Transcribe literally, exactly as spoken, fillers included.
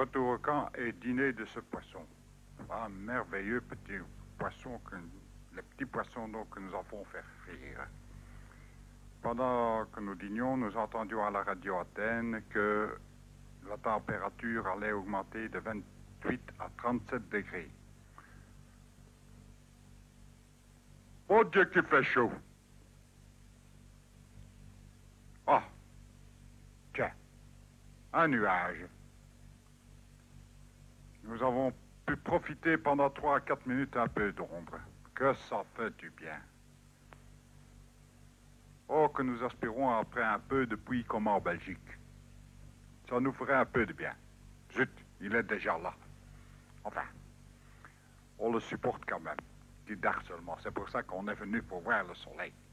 retour au camp et dîner de ce poisson. Un merveilleux petit poisson, que, les petits poissons donc, que nous avons fait frire. Pendant que nous dînions, nous entendions à la radio Athènes que la température allait augmenter de vingt-huit à trente-sept degrés. Oh Dieu qu'il fait chaud! Ah! Tiens, un nuage. Nous avons pu profiter pendant trois à quatre minutes un peu d'ombre. Que ça fait du bien. Oh, que nous aspirons après un peu de pluie comme en Belgique. Ça nous ferait un peu de bien. Zut, il est déjà là. Enfin, on le supporte quand même. Du dark seulement. C'est pour ça qu'on est venu pour voir le soleil.